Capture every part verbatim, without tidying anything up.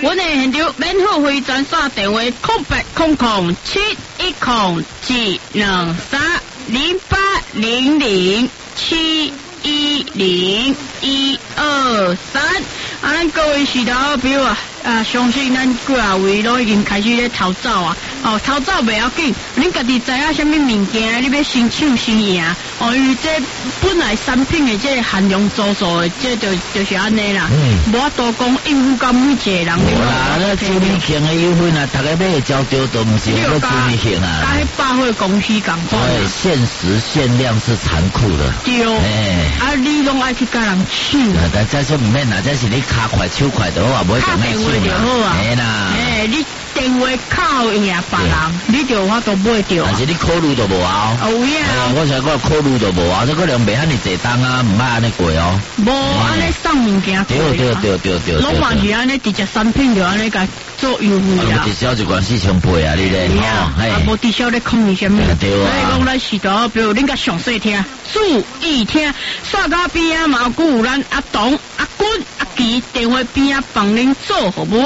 我哋现场免付费专线电话空八空空七一空七两三零八零零七一零一二三。啊，咱各位是头朋友啊，啊，相信咱几啊位都已经开始咧逃走啊。哦，逃走袂要紧，恁家己知影什么物件，你要先抢先赢。哦，因为这本来产品的这含量足足的，这就就是安尼啦。嗯。无法度讲应付到每一个人。 无啦，那周年庆的优惠啊，大家买的招招都唔是那个周年庆啊。 甲迄百货公司共款。 对，限时限量是残酷的。 对。哎。啊，你拢爱去甲人抢。 但这是唔免啦，这是你卡快手快的话，不会讲那抢啦。哎啦。 哎，你电话靠赢别人，你就我都买着。 但是你考虑都无啊。 有影。 我想讲考虑都无啊，这可能袂遐尼济单啊，唔歹安尼过哦。 无安尼送物件。 对对对对对。 拢嘛是安尼直接产品就安尼甲做优惠啦。 直销就关四千倍啊，你咧。 啊，无直销咧控你什么？ 对啊。 所以讲咱是到，比如恁甲详细听，注意听，煞到边啊嘛有有咱阿董、阿君、阿奇电话边啊帮恁做好无？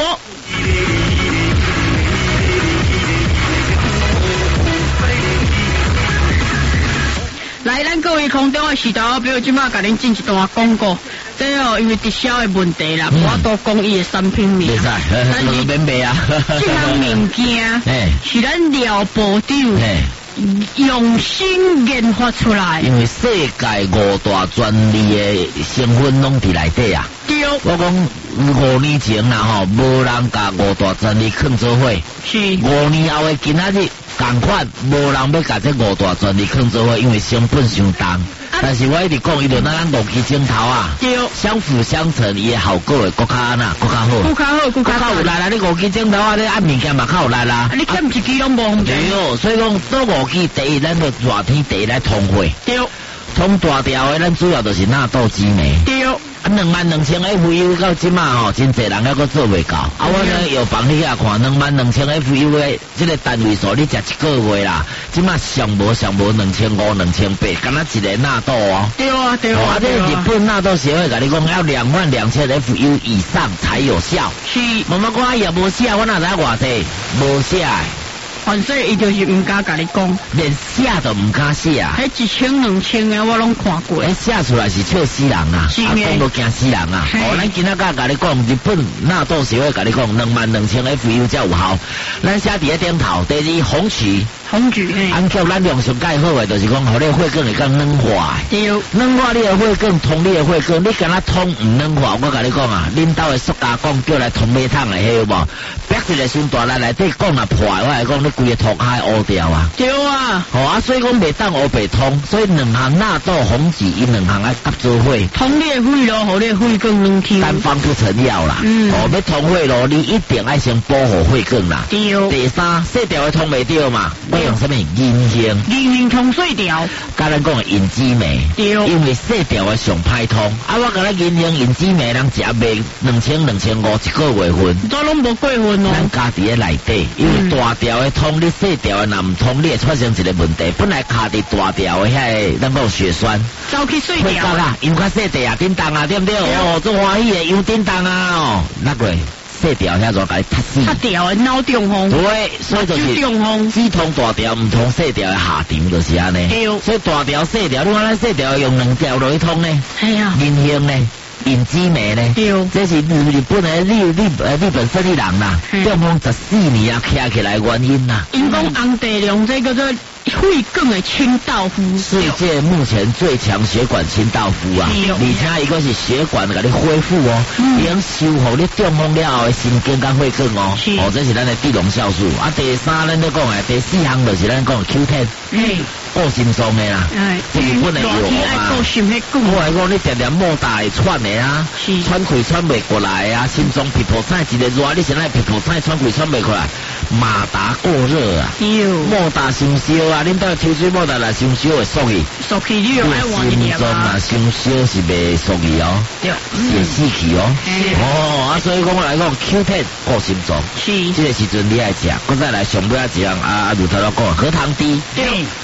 来，咱各位空中的时头，比如即马甲恁进一段广告，这哦因为直销的问题啦，我都讲伊的产品名。 袂使，但是免卖啊。 这项物件是咱廖部长用心研发出来。 因为世界五大专利的成分拢伫内底啊。 对。 我讲五年前啦吼，无人甲五大专利放做伙。 是。 五年后的今仔日。同款，无人要甲这五大专利放做伙，因为成本伤重。啊、但是我一直讲，伊就咱五支镜头啊，相辅相成，伊的效果会更较安那，更较好。 更较好，更较好有力啦！你五支镜头啊，你按物件嘛较有力啦。 你欠一支拢无。 对哦，所以讲做五支第一，咱就热天第一来通货。 对。 通大条的，咱主要就是纳豆激酶。 对。 啊，两万两千 F U 到即马吼，真侪人还阁做袂到。啊，我呢药房你遐看，两万两千 F U 的这个单位数，你食一个月啦，即马上无上无两千五、两千八，敢若一个纳豆哦。 对啊，对啊。 啊，这日本纳豆协会甲你讲，要两万两千 F U 以上才有效。 是。 妈妈讲也无写，我哪知偌济？无写。 反正伊就是唔敢甲你讲， 连写都唔敢写啊！ 迄一千两千的我拢看过， 迄写出来是笑死人啊！啊，讲都惊死人啊！哦，咱今仔个甲你讲，日本纳豆协会甲你讲，两万两千 F U 才有效。咱写伫咧顶头，第二红曲， 红曲， 按照咱用上介好诶，就是讲，互你血管会较软化。 对， 软化你诶血管，通你诶血管，你敢若通唔软化？我甲你讲啊，恁兜诶塑胶管叫来通马桶诶，迄有无？逼一个伤大力内底管若破，我来讲你。规个涂骹乌掉啊！ 对啊， 好、哦、啊，所以讲袂当乌白通，所以两项纳豆红曲，伊两项爱合作伙。 通你的血路，互你的血管软起。 单方不成药啦，嗯，哦，要通血路，你一定爱先保护血管啦。 对。 第三，细条的通袂掉嘛，我用什么银杏？ 银杏通细条。 甲咱讲银枝梅。对。因为细条的上歹通，啊，我甲咱银杏、银枝梅，人食卖两千、两千五一个月份。 都拢无过分哦。 咱家己的内底，因为大条的通。你细条的若唔通，你会出现一个问题。本来卡伫大条的遐，咱讲血栓， 走去细条啦，油较细地啊，叮当啊，对不对？哦，做欢喜的油叮当啊，哦，那个细条遐就甲你塌死。塌条的脑中风。 对，所以就是只通大条，唔通细条的下场，就是安尼。所以大条细条，你看咱细条用两条落去通呢？ 系啊。 银杏呢？银枝梅呢？对，这是日日本的日日呃日本生意人啦，中风十四年啊，徛起来原因啦。 因讲红地龙这个做血管的清道夫， 世界目前最强血管清道夫啊！而且伊个是血管给你恢复哦，已经修复你中风了后的神经跟血管哦。哦，这是咱的地龙酵素啊。第三咱咧讲诶，第四项就是咱讲 Q 十。嗯。顾心脏的啦，这日本的药嘛。我来讲，你常常莫大会喘的啊，喘气喘袂过来啊，心脏皮肤菜一个热，你现在皮肤菜喘气喘袂过来，马达过热啊，莫大伤烧啊，恁到抽水莫大来伤烧会缩去， 缩去你用爱换一心脏啊伤烧是袂缩去哦，会死去哦。哦，啊，所以讲我来讲 Q 十顾心脏，这个时阵你爱食，我再来上尾一样啊，如头来讲，荷塘滴，这个是。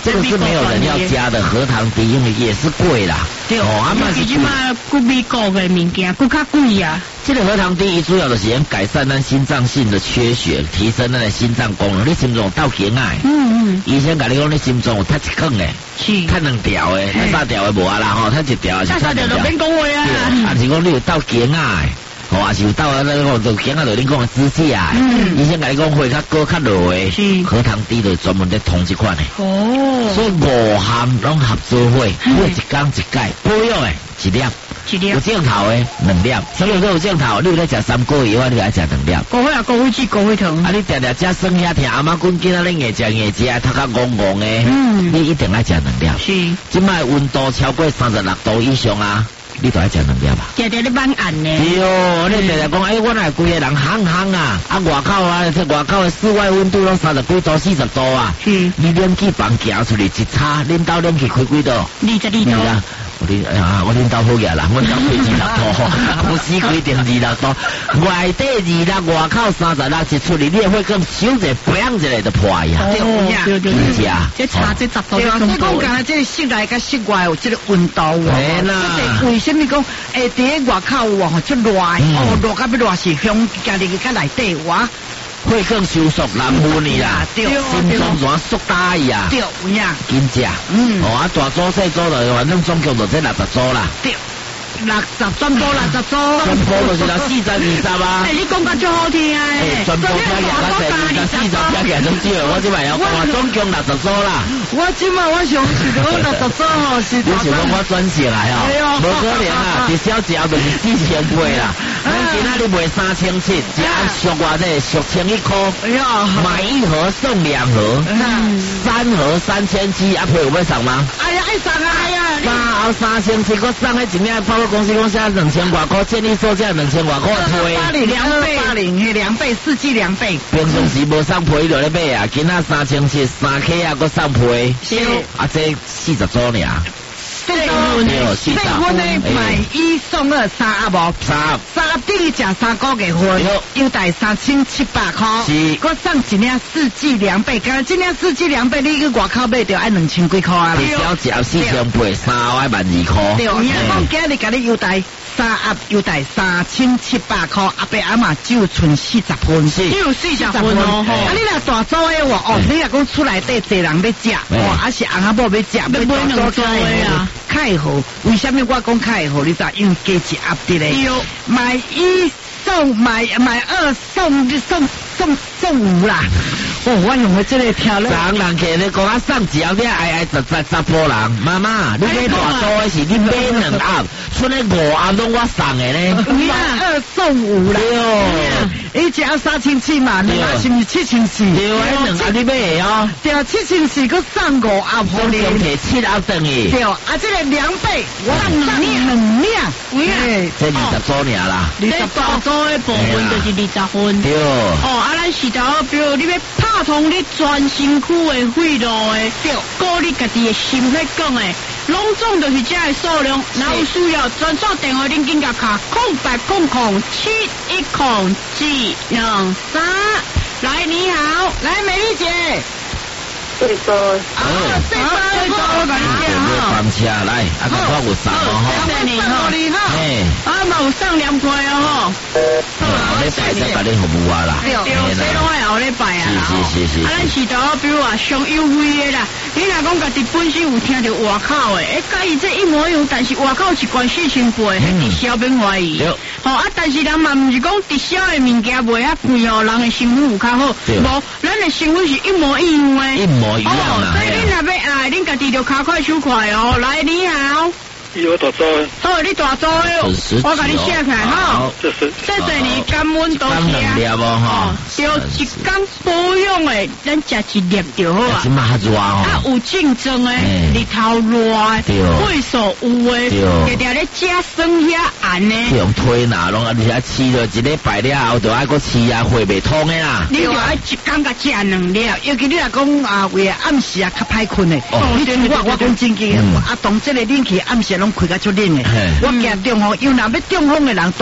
没有人要加的核糖低，因为也是贵啦。 对哦，啊嘛是即嘛，古美国的物件，更较贵啊。 这个核糖低，主要就是能改善咱心脏性的缺血，提升咱的心脏功能。你心脏倒起矮，嗯嗯，医生甲你讲你心脏有塌一坑的，是，塌两条的，塌三条的无啊啦吼，塌一条是塌两条。塌就免讲话啊。啊是讲你有倒起矮。哦，也是有到啊，那个就讲啊，就恁讲的支架，嗯，医生甲你讲血较高较落的，是核糖低就专门在通这款的。哦，所以五项拢合作伙，每一工一解，保养的一粒，一粒有镜头的两粒，所以说有镜头，你有咧食三个月，你爱食两粒。 高血啊，高血脂，高血糖。 啊，你定定食酸遐疼，阿妈滚囡仔你硬食硬食，头壳戆戆的，嗯，你一定爱食两粒。是，即摆温度超过三十六度以上啊。你都爱食两粒吧？ 常常咧蛮暗呢。 对哦，你常常讲，哎，我乃规个人烘烘啊，啊外口啊，这外口的室外温度拢三十几度、四十度啊。嗯。你冷气房行出去一插，恁兜冷气开几度？ 二十二度。啊， 我恁哎呀，我恁兜好个啦，我兜开二十度，不是规定二十度，外底二六，外口三十六，一出去你也会更小者，不样子来就破呀。 哦，对对对。 真假？ 这差这十度。 对啊，所以讲刚才这个室内甲室外有这个温度啊。 对啦。 为什么讲？诶，伫咧外口有哦，出热，哦，热到要热是向家己个内底哇， 会更收缩难分你啦，心脏怎缩大呀？ 对，有呀， 真正，嗯，哦，啊，大组细组的，反正总共就这六十组啦。 对。六十全部六十组， 全部就是六四十二十啊！ 哎，你讲得最好听啊！ 哎，全部加起来才二十四十加起来都少，我即摆要讲总共六十组啦。 我即摆我想是讲六十组哦，是。 你想讲我转起来哦？无可能啊！一小只就是四千八啦。咱今仔日卖三千七，只按俗话这俗称一颗。哎呀，买一盒送两盒，三盒三千七，阿婆有要送吗？ 哎呀，爱送啊！哎呀， 三盒三千七，我送迄一领包。公司讲现在两千外块，建议售价两千外块推。 八零两倍，八零嘿两倍，四季两倍。 平常时无送皮就咧买啊，今仔三千七三 K 啊，佮送皮。是。啊，这四十组尔。 这个结婚呢，买一送二，三阿无。 三。 三等于食三个月婚，优待三千七百块。是。佮送一领四季两倍，刚今领四季两倍，你去外口买着爱两千几块啊。 最少只四千八，三爱万二块。 对，我今日甲你优待。三盒优待三千七百块，阿伯阿妈只有存四十分， 只有四十分哦。 啊，你若大组的话，哦，你若讲出来底侪人要食，哦，还是翁仔某要食，要买两组的较好。为什么我讲较好？你知？因为加一盒的咧，买一送买买二送送送送五啦。哦，我用的这个听了。 人人客你讲啊，送一盒你挨挨十十十波人，妈妈，你买大组的是你买两盒，剩的五盒拢我送的咧。 买二送五啦。对哦，一只要三千七嘛，两盒是不是七千四？ 对啊，两盒你买哦。 对啊，七千四佮送五盒互你。 总共摕七盒等于。 对啊，这个两倍，我送两两两。 哎，这二十组尔啦。 二十大组的部分就是二十分。 对。 哦，啊，咱是头，比如你要拍通你全身躯的血路的，对，顾你家己的心血管的，拢总就是这个数量。哪有需要专线电话，恁紧甲卡空八空空七一空七两三。来，你好，来，美丽姐。 最多。 啊，最多，最多，我感谢哈。 放车来，啊，看我有送哦哈。谢谢你哈。哎，啊嘛有送两块哦哈。 好，礼拜再甲你服务啊啦。 对，这拢爱后礼拜啊啦。 是是是。啊， 咱是头，比如话上优惠的啦。你若讲家己本身有听到外口的，哎，甲伊这一模一样，但是外口是关四千八，迄直销免怀疑。好啊，但是人嘛毋是讲直销的物件卖遐贵哦，人的身份有较好。无，咱的身份是一模一样的。 一模一样啦。 所以恁若要爱，恁家己就卡快手快哦。来，你好。 有大组的。 好，你大组的，我甲你写起来哈。 谢谢。 谢谢你，感恩多谢。哦，就一工保养的，咱食一粒就好啊。 今嘛热哦。 啊，有竞争的，日头热的，会所有的，常常咧加酸遐暗的。 用推拿拢，而且吃了一礼拜了后，就爱搁吃啊，血袂通的啦。 你就爱一工甲食两粒， 尤其你若讲啊，为暗时啊较歹困的。哦，你我我讲真嘅，啊，当这个冷气暗时拢开甲出冷的。我惊中风，因为若要中风的人，大部分拢是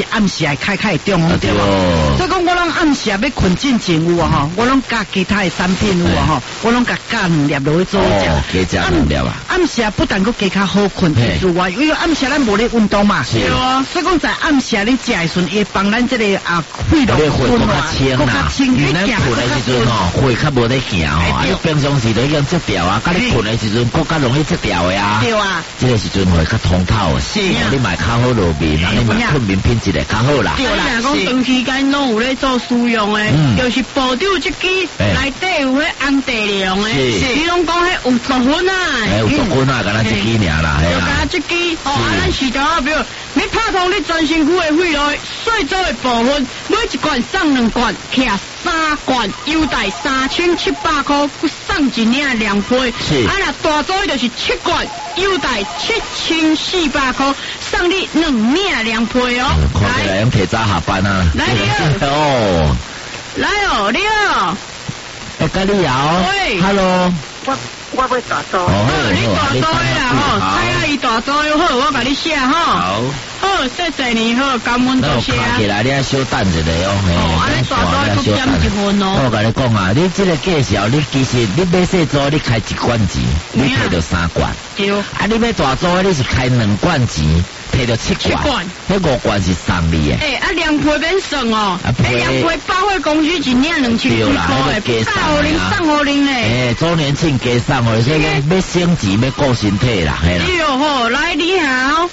暗时还开开中风对无？所以讲我拢暗时要困进前有啊吼，我拢加其他的产品有啊吼，我拢加加两粒落去做食。 加加两粒啊！ 暗时不但佫加较好困之外，因为暗时咱无咧运动嘛， 是啊。 所以讲在暗时你食的时阵，会帮咱这个啊肺络顺滑，更加清。你咱困的时阵吼，肺较无咧行吼，啊你平常时都已经折掉啊，甲你困的时阵更加容易折掉的啊。对啊。这个时阵会较通透啊，是啊。你买较好路面，啊你买困眠品质会较好啦。 对啦，讲长期间拢有咧做使用的，就是保丢这支内底有迄红地量的，你拢讲迄有毒粉啊。 有毒粉啊，敢若这支尔啦， 就敢这支，哦，啊咱是条比如你拍通你全身躯的肺络碎走的部分，每一罐送两罐，徛三罐，优待三千七百块，佮送一领凉被。是。啊，那大组就是七罐，优待七千四百块，送你两领凉被哦。 看起来用提早下班啊。 来你哦。 来哦，你好。 哎，甲你好。 喂。 Hello。我我要大租。 哦，你大租的啦吼，蔡阿姨大租的好，我甲你写吼。 好。 好，谢谢你好，感恩多谢。 那起来你还小等一下哦， 哦，安尼大租要点一分哦。 我甲你讲啊，你这个介绍，你其实你买细租，你开一罐钱，你摕到三罐。 对。啊， 你买大租，你是开两罐钱，摕到七罐。迄五罐是送你的。 诶，啊凉皮免算哦。啊，凉皮百货公司一领两千几块的，送互恁，送互恁嘞。 诶，周年庆加送互，所以要升级，要顾身体啦，嘿啦。 对哦吼，来你好。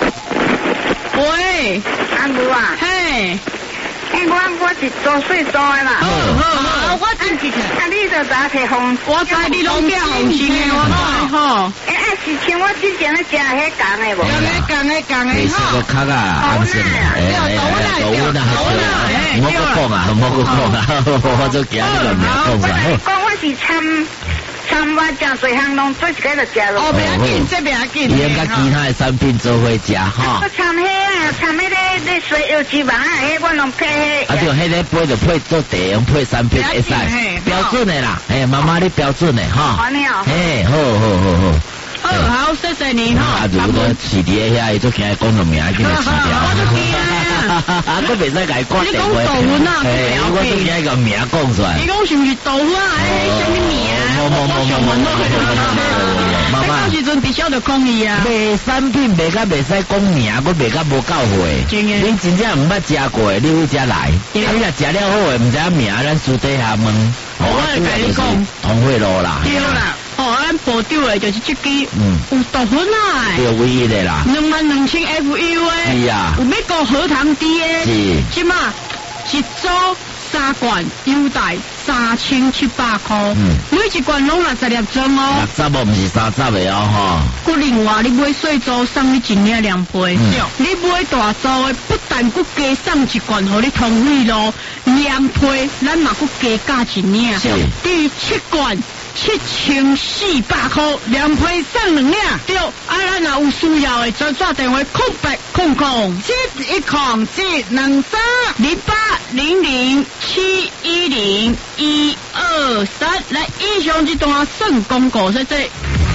喂， 阿母啊， 嘿， 诶，我我是做水做的啦。 好好好，我进去。 啊，你就早摕风， 我知你拢叫红心的，我知吼。 诶，啊是像我之前咧食迄讲的无？ 迄讲的讲的吼。是个卡啊，安心啦。 哎哎哎， 抖温啊，抖温啊，哎，莫个讲啊，莫个讲啊，我就惊你个名讲出来。 讲我是参。参我真侪项拢做一个就食咯。 哦，不要紧，这不要紧。 伊用甲其他的产品做伙食哈。 我参迄啊，参迄个咧水油脂丸啊，迄我拢配迄。 啊对，迄个配就配做地用配产品会使，标准的啦。哎，妈妈你标准的哈。 好呢哦。 哎，好好好好。 好，好，谢谢你哈。 啊，如果市伫遐，伊做惊讲个名，叫你市调。 我就惊啊！ 啊，我袂使甲伊挂电话。 你讲豆腐啊？ 哎，我做惊伊个名讲出来。 你讲是毋是豆腐啊？哎，什么名？ 冇冇冇冇冇冇。妈妈， 到时阵必须要讲伊啊。 卖产品卖甲袂使讲名，我卖甲无够会。你真正毋捌食过，你为遮来。啊，你若食了好诶，毋知影名，咱私底下问。 我会甲你讲。 同惠路啦。 对啦。哦，咱保丢的就是这支，嗯，有豆粉啊， 对，唯一的啦， 两万两千 F U 的， 是啊， 有美国核糖低的， 是， 即嘛一组三罐，优待三千七百块，嗯，每一罐拢六十粒装哦， 六十哦，唔是三十的哦， 吼。佮另外你买细组送你一领凉杯，嗯，你买大组的不但佮加送一罐，互你通费咯，凉杯咱嘛佮加加一领，是，第七罐。七千四百块，凉皮送两领，对，啊，咱若有需要的，就打电话空八空空七一空七两三零八零零七一零一二三，来以上这段算广告，说这。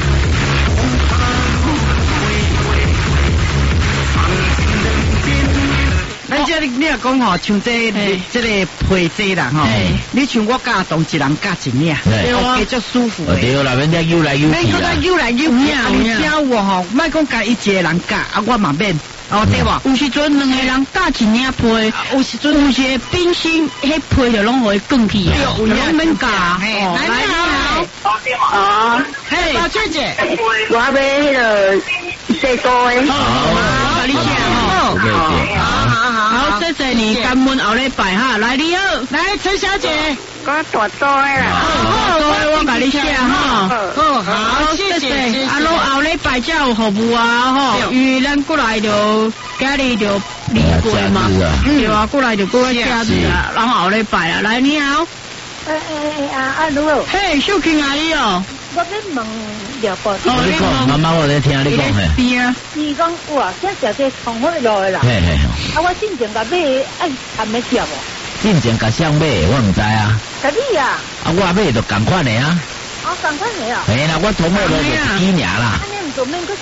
咱这你若讲吼，像这这个配这啦吼，你像我教同一人教一领，加足舒服。 对啦，免得悠来悠去啦。 免悠来悠去，啊，你教我吼，莫讲教伊一个人教，啊，我嘛免。哦，对吧？ 有时阵两个人加一领配，有时阵有些冰心迄配就拢会更去啊，有两免加。来你好， 哦， 嘿，大姐姐， 我要迄个西多的。 好，我你写好，好好好，好，谢谢你，感恩后礼拜哈，来你好，来陈小姐。 我大多的啦， 好，我甲你写哈，好，好，谢谢。啊，拢后礼拜才有服务啊，吼，因为咱过来就家里就离过嘛，对啊，过来就过来家子啊，然后后礼拜啊，来你好。 诶诶啊阿卢， 嘿，秀琴阿姨哦。 我咧问了报。 哦，你讲，妈妈我在听你讲嘿。 边啊？ 伊讲哇，现在这从火落的啦。 嘿嘿。 啊，我进前甲买，哎，还没吃无？ 进前甲谁买？我唔知啊。 甲你啊？ 啊，我买就共款的啊。 哦，共款的啊。 嘿啦，我从火落就一年啦。 安尼唔做免去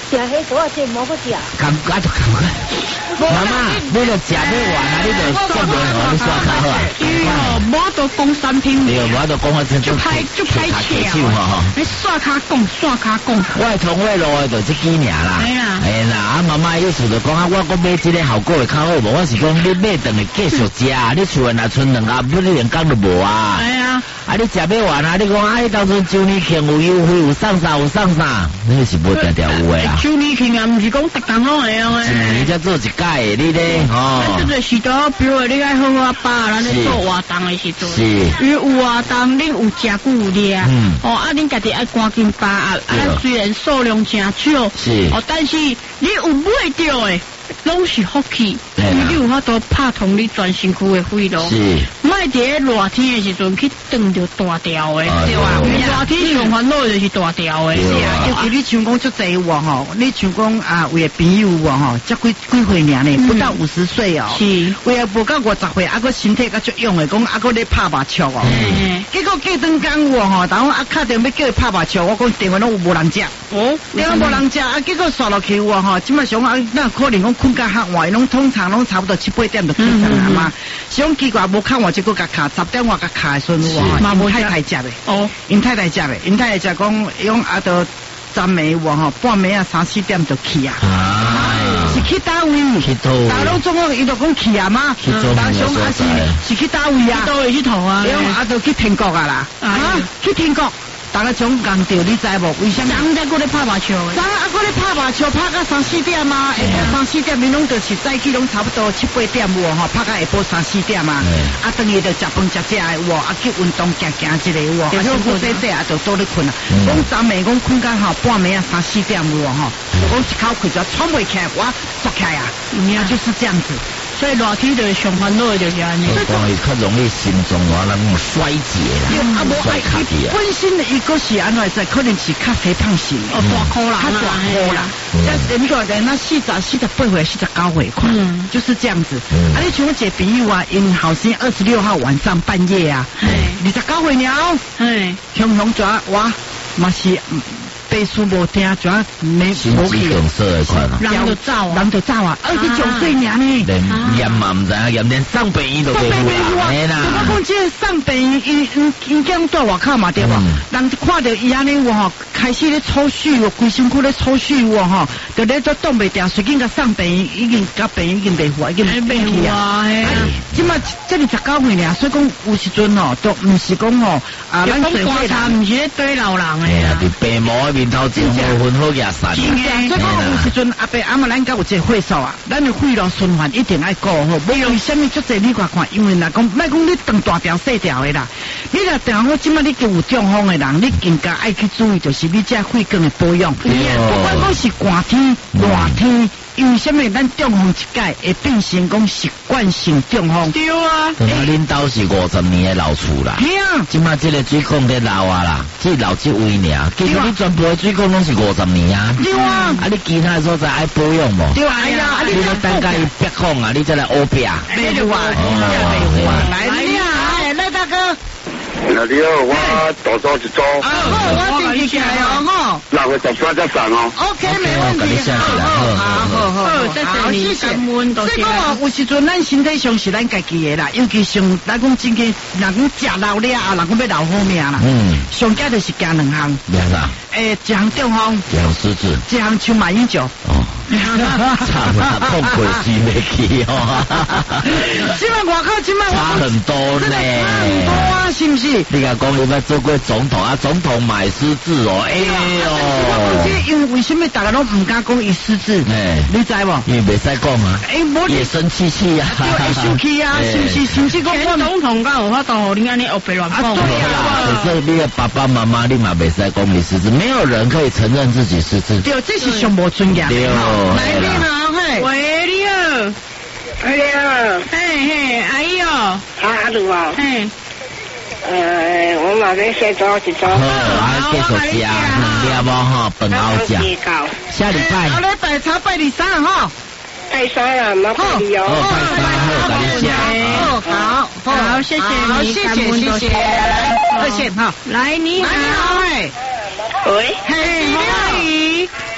食迄多少钱无个食？ 感觉就感觉。妈妈，你就食要完啊，你就说袂好，你刷卡好啊。 哦，无得讲三天。 对，无得讲我真就歹就歹笑哈。 你刷卡讲，刷卡讲。 我通话路的就这几年啦。 哎啦， 哎啦，啊妈妈意思就讲啊，我讲买这个效果会较好无？我是讲你买等于继续食，你厝内剩两盒，不你连讲都无啊。 哎呀， 啊你食要完啊，你讲啊，你当初周年庆有优惠，有送啥有送啥，你是无定定有诶啊。 周年庆啊，毋是讲逐工拢会用诶。 一年才做一届诶，你咧吼。 这个时代，比如你爱好我爸，咱咧做活动诶时阵， 是， 因为有活动，恁有食久有咧， 嗯， 哦，啊，恁家己爱赶紧把啊，啊，虽然数量真少， 是， 哦，但是你有买着诶。拢是福气，因为你有法度拍通你全身躯的肺路， 是， 莫伫热天的时阵去冻着大条的，对吧？因为热天上烦恼就是大条的， 是啊。尤其你像讲足济有哦吼，你像讲啊，为朋友哦吼，才几几岁尔呢，不到五十岁哦， 是， 为啊无到五十岁，啊个身体较足勇的，讲啊个咧拍麻将哦，结果过顿工有吼，然后啊敲电要叫伊拍麻将，我讲电话拢有无人接，哦，电话无人接，啊结果刷落去有吼，即摆上啊那可能讲。困较较晚，拢通常拢差不多七八点就起床啊嘛。是讲奇怪，无看我结果甲卡十点我甲卡的时阵有吼，因太太食的哦，因太太食的，因太太食讲用啊都昨暝有吼，半暝啊三四点就去啊。是去倒位？ 去倒位。 大陆总共伊就讲去啊嘛。 去做大雄啊是是去倒位啊？ 倒位去头啊？ 用啊都去天国啊啦，啊去天国。大家总讲到你知无？为什么？ 昨在过咧拍麻将， 昨啊过咧拍麻将，拍到三四点啊，下晡三四点，你拢就是早起拢差不多七八点有吼，拍到下晡三四点啊，啊等于就食饭食食的有，啊去运动行行一个有，啊休息洗洗啊就倒咧困啊。讲昨暝讲困到吼半暝啊三四点有吼，就讲一口气就喘不起来，我缩起来啊，啊就是这样子。 所以热天就上烦恼就是安尼。 所以讲伊较容易心脏啊，那种衰竭啦， 啊无啊，伊本身伊个是安怎在，可能是较肥胖型， 哦大颗啦， 较大颗啦。但是人个人那四十、四十八岁、四十九岁款，就是这样子。啊，你像我一个朋友啊，因好生二十六号晚上半夜啊，二十九岁了，哎，雄雄抓哇，嘛是。背书无听，主要没无去。 梗塞的款啊， 人就走啊， 人就走啊，二十九岁年呢， 连验嘛唔知啊，验连上病院都袂有啊， 啦。我讲这上病院，因因因讲在外口嘛对吧？人看到伊安尼有吼，开始咧抽搐哦，规身躯咧抽搐有吼，就咧都冻袂掉，随便甲上病院已经甲病院已经袂好，已经袂去啊。即嘛这里十九岁呢，所以讲有时阵吼，都唔是讲吼啊， 咱社会人唔是咧对老人诶啊， 伫病魔面头前好分好野散。 所以讲有时阵阿伯阿妈咱甲有这会所啊，咱的肺络循环一定爱顾好。不用什么足济你看看，因为若讲莫讲你长大条细条的啦，你若定好即摆你就有中风的人，你更加爱去注意，就是你这肺管的保养。不管讲是寒天、热天。因为什么？咱中风一届会变成讲习惯性中风。 对啊， 啊，恁兜是五十年的老厝啦。 系啊， 即马这个水管在老啊啦，只老这位尔。其实你全部的水管拢是五十年啊。 对啊， 啊，你其他的所在爱保养无？ 对啊，哎呀， 你咧等甲伊别控啊，你再来乌壁。 没有啊，来你好，赖大哥。 那你好，我多做一组。 啊，好，我记起来哦，吼。 六月十三才上哦。 OK，没问题。好，好，好，好， 谢谢你，感恩多谢。 所以讲哦，有时阵咱身体上是咱家己的啦，尤其像咱讲真嘅，人讲食老了啊，人讲要老好命啦。嗯。上家就是惊两项。 两项。 诶，一项中风。 一项失智。 一项像马英九。哦。 差痛苦是没去哦。 今晚外口今晚差很多呢。 差很多啊，是不是？ 你讲讲你要做过总统啊，总统买失智哦，哎呦！ 因为为什么大家都唔敢讲伊失智？哎，你知无？ 因为袂使讲啊， 哎，无也生气气啊， 会生气啊，是不是？甚至讲前总统敢有法度互你安尼黑白乱讲？ 对啊， 可是你的爸爸妈妈你嘛袂使讲你失智，没有人可以承认自己失智。 对，这是上无尊严。 对， 来你好，嘿， 喂，你好， 你好， 嘿嘿，阿姨哦， 阿鲁啊， 嘿。 呃，我嘛要先做一做。 好，啊，继续食，两粒吼，饭后食。下礼拜。 下礼拜才拜二三吼。 拜三啊，冇拜二哦。 好，拜三好，赶紧下。好， 好，谢谢你， 谢谢，谢谢，谢谢哈。 来，你好， 喂， 嘿，你好。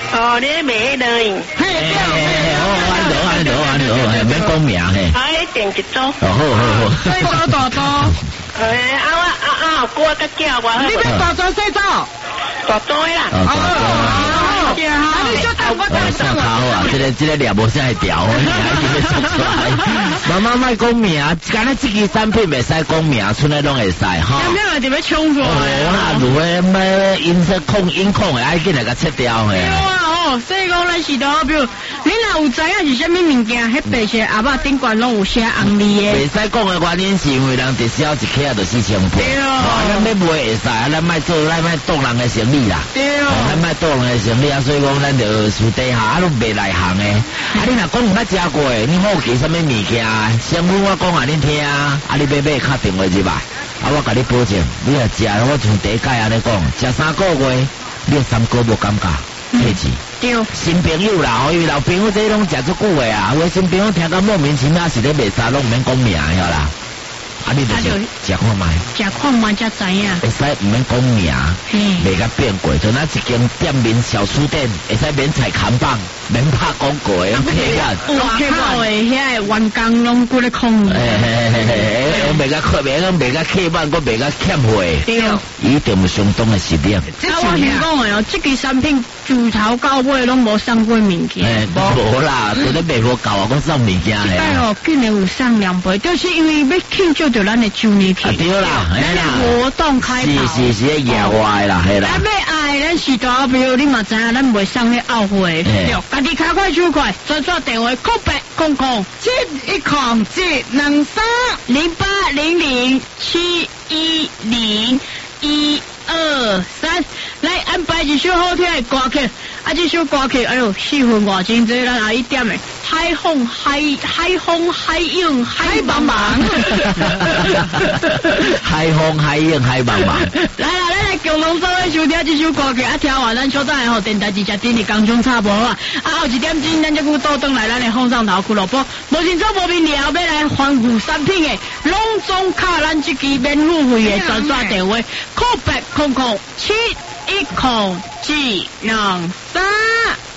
哦，你买的。 嘿， 哦，安罗安罗安罗，嘿，免讲名嘿。 啊，你点一组。 哦好好好。 细组大组。 诶，啊我啊啊，哥甲叫我。 你要大组细组？ 大组啦。 哦，大组。 对啊，你说到我大算好啊，这个这个俩无啥会调，你还是要说出来。妈妈莫讲名，干那这支产品袂使讲名，剩来拢会使哈。 有没有就要冲出来？ 哦，那如果要音色控音控的，爱紧来甲切掉嘿。 对啊，哦，所以讲咱是都比如，你若有知影是啥物物件，迄白色阿爸顶管拢有写红字的。 袂使讲的原因是因为人直销一克就四千块。 对啊。 咱要卖会使，咱莫做，咱莫动人的生意啦。 对啊。 咱莫动人的生意啊，所以讲咱就私底下啊，拢卖内行的。啊，你若讲有捌食过，你好奇啥物物件？先阮我讲下恁听，啊，你买买敲电话入来，啊，我甲你保证，你若食，我从第一届安尼讲，食三个月，你三个无感觉，客气。 对。 新朋友啦，因为老朋友这拢食足久的啊，有的新朋友听到莫名其妙是咧卖啥，拢毋免讲名晓啦。啊，你就是食看卖， 食看卖才知影。 会使毋免讲名，袂甲变过，就那一间店面小书店，会使免踩扛棒，免拍广告的，客人。 外口的遐个员工拢过咧控。 嘿嘿嘿嘿，我袂甲客，袂甲袂甲客万，我袂甲欠货。 对。 一定有相当的实力。 啊，我先讲的哦，这个产品自头到尾拢无送过物件。 诶，无啦，做咧卖无够啊，我送物件咧。 哎哦，竟然有送两杯，就是因为要庆祝着咱的周年庆。 对啦，哎啦， 活动开跑。 是是是，野外啦，系啦。 咱要爱，咱是大朋友，你嘛知影，咱袂送咧后悔。对，家己开快手快，专线电话空八空空七一空七两三零八零零七一零一二三，来安排一首好听的歌曲。啊，这首歌曲，哎呦，四分外钟，这咱阿姨点的海风海海风海涌海茫茫， 海风海涌海茫茫。 来啦，咱来共同做伙收听这首歌曲，啊，听完咱稍等下吼，电台直接顶你工中插播啊，啊，后一点钟咱就去倒转来咱的放上头俱乐部，无清楚无明了，要来环顾产品的，拢总卡咱这支免付费的专线电话，空八空空七一空七两三。